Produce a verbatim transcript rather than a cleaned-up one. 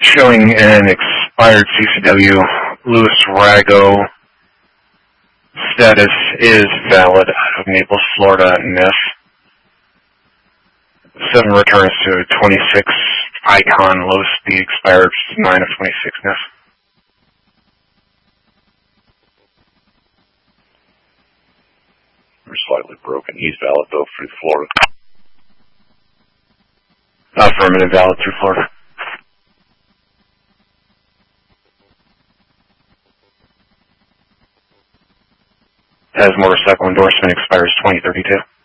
showing an expired C C W, Louis Rago. Status is valid out of Naples, Florida, N F. seven returns to twenty-six, Icon, low speed, expired nine of twenty-six, N F. We're slightly broken. He's valid, though, through Florida. Affirmative, valid through Florida. Has motorcycle endorsement, expires twenty thirty-two.